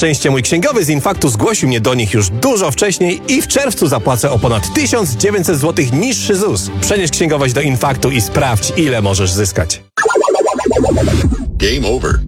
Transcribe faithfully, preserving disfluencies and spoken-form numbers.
szczęście mój księgowy z Infaktu zgłosił mnie do nich już dużo wcześniej i w czerwcu zapłacę o ponad tysiąc dziewięćset złotych niższy Z U S. Przenieś księgowość do Infaktu i sprawdź, ile możesz zyskać. Game over.